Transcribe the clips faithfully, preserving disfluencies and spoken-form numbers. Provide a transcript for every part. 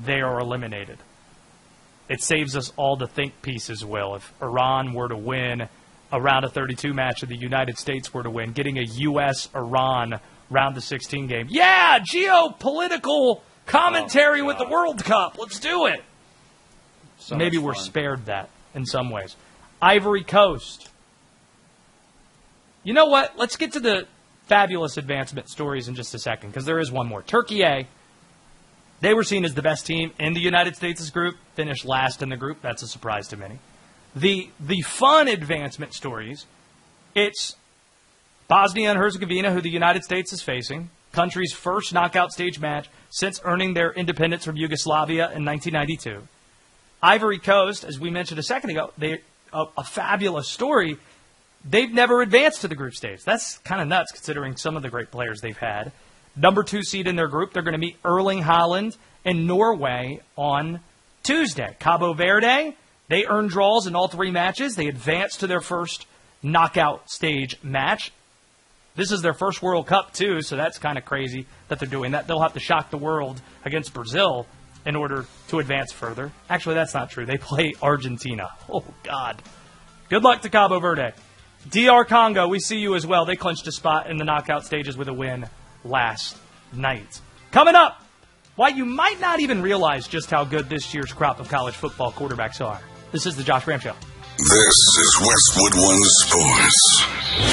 they are eliminated. It saves us all the think pieces, Will. If Iran were to win a round of thirty-two match and the United States were to win, getting a U S Iran round of sixteen game. Yeah, geopolitical commentary oh, with the World Cup. Let's do it. So Maybe we're spared that in some ways. Ivory Coast. You know what? Let's get to the fabulous advancement stories in just a second, because there is one more. Turkey A, they were seen as the best team in the United States' group, finished last in the group. That's a surprise to many. The the fun advancement stories, it's Bosnia and Herzegovina, who the United States is facing, country's first knockout stage match since earning their independence from Yugoslavia in nineteen ninety-two. Ivory Coast, as we mentioned a second ago, they a, a fabulous story. They've never advanced to the group stage. That's kind of nuts considering some of the great players they've had. Number two seed in their group, they're going to meet Erling Haaland and Norway on Tuesday. Cabo Verde, they earned draws in all three matches. They advanced to their first knockout stage match. This is their first World Cup, too, so that's kind of crazy that they're doing that. They'll have to shock the world against Brazil in order to advance further. Actually, that's not true. They play Argentina. Oh, God. Good luck to Cabo Verde. D R Congo, we see you as well. They clinched a spot in the knockout stages with a win last night. Coming up, why you might not even realize just how good this year's crop of college football quarterbacks are. This is the Josh Graham Show. This is Westwood One Sports.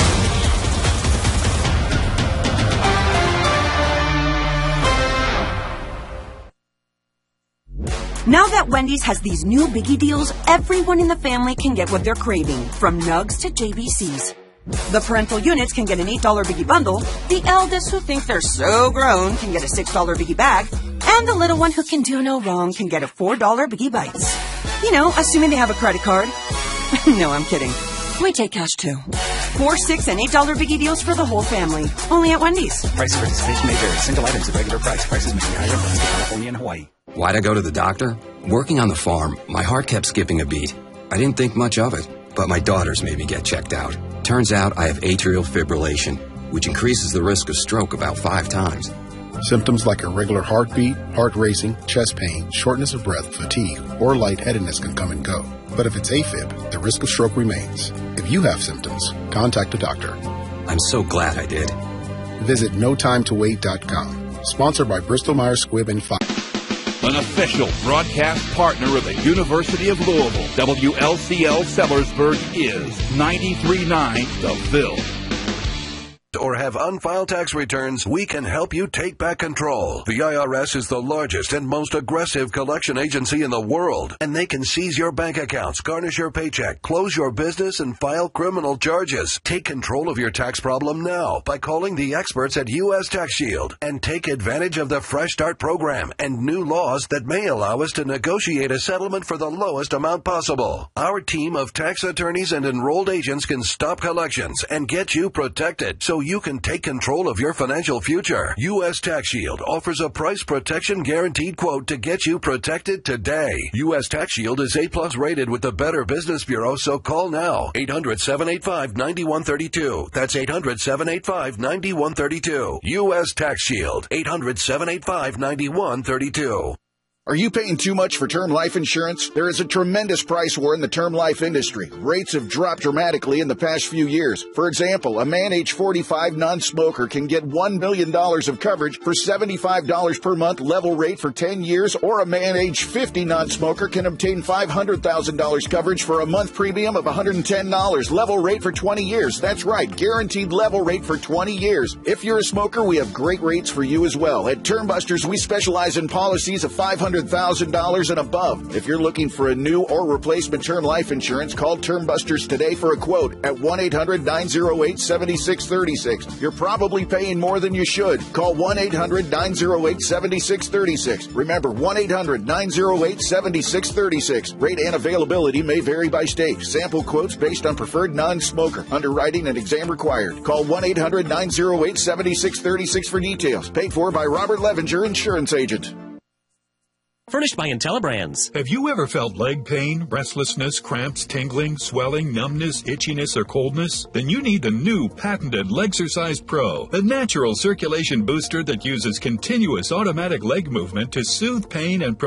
Now that Wendy's has these new biggie deals, everyone in the family can get what they're craving, from nugs to J B Cs. The parental units can get an eight dollar biggie bundle, the eldest who think they're so grown can get a six dollar biggie bag, and the little one who can do no wrong can get a four dollar biggie bites. You know, assuming they have a credit card. No, I'm kidding. We take cash too. Four, six, and eight dollar biggie deals for the whole family. Only at Wendy's. Price of participation may vary. Single items at regular price. Prices may be higher in California and Hawaii. Why'd I go to the doctor? Working on the farm, my heart kept skipping a beat. I didn't think much of it, but my daughters made me get checked out. Turns out I have atrial fibrillation, which increases the risk of stroke about five times. Symptoms like irregular heartbeat, heart racing, chest pain, shortness of breath, fatigue, or lightheadedness can come and go. But if it's AFib, the risk of stroke remains. If you have symptoms, contact a doctor. I'm so glad I did. Visit no time to wait dot com. Sponsored by Bristol Myers Squibb and Pfizer. An official broadcast partner of the University of Louisville, W L C L Sellersburg is ninety-three point nine The Ville. Or have unfiled tax returns, we can help you take back control. The I R S is the largest and most aggressive collection agency in the world, and they can seize your bank accounts, garnish your paycheck, close your business, and file criminal charges. Take control of your tax problem now by calling the experts at U S Tax Shield and take advantage of the Fresh Start program and new laws that may allow us to negotiate a settlement for the lowest amount possible. Our team of tax attorneys and enrolled agents can stop collections and get you protected so you can take control of your financial future. U S Tax Shield offers a price protection guaranteed quote to get you protected today. U S Tax Shield is A plus rated with the Better Business Bureau, so call now. eight hundred, seven eight five, nine one three two. That's eight hundred, seven eight five, nine one three two. U S Tax Shield. eight hundred, seven eight five, nine one three two. Are you paying too much for term life insurance? There is a tremendous price war in the term life industry. Rates have dropped dramatically in the past few years. For example, a man age forty-five non-smoker can get one million dollars of coverage for seventy-five dollars per month level rate for ten years, or a man age fifty non-smoker can obtain five hundred thousand dollars coverage for a month premium of one hundred ten dollars level rate for twenty years. That's right, guaranteed level rate for twenty years. If you're a smoker, we have great rates for you as well. At Term Busters, we specialize in policies of five hundred thousand dollars and above. If you're looking for a new or replacement term life insurance, call Term Busters today for a quote at one eight hundred, nine oh eight, seven six three six. You're probably paying more than you should. Call one eight hundred, nine oh eight, seven six three six. Remember, one eight hundred, nine oh eight, seven six three six. Rate and availability may vary by state. Sample quotes based on preferred non-smoker. Underwriting and exam required. Call one eight hundred, nine oh eight, seven six three six for details. Paid for by Robert Levenger, Insurance Agent. Furnished by IntelliBrands. Have you ever felt leg pain, restlessness, cramps, tingling, swelling, numbness, itchiness, or coldness? Then you need the new patented Legsercise Pro, the natural circulation booster that uses continuous automatic leg movement to soothe pain and